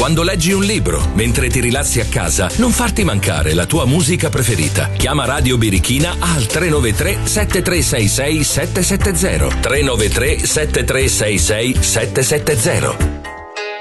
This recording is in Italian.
quando leggi un libro, mentre ti rilassi a casa, non farti mancare la tua musica preferita. Chiama Radio Birichina al 393 7366 770. 393 7366 770.